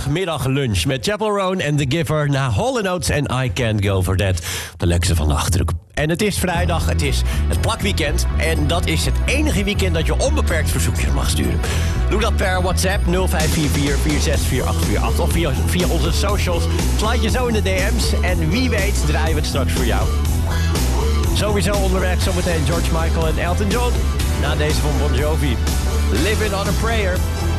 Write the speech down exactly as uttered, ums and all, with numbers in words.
vrijdagmiddag lunch met Chapel Roan en The Giver na Hall and Oates en I Can't Go For That. De lekkerste van de Achterhoek. En het is vrijdag, het is het plakweekend. En dat is het enige weekend dat je onbeperkt verzoekjes mag sturen. Doe dat per WhatsApp nul vijf vier vier, vier zes vier acht vier acht of via, via onze socials. Slide je zo in de D M's en wie weet draaien we het straks voor jou. Sowieso onderweg zometeen George Michael en Elton John. Na deze van Bon Jovi. Living on a Prayer.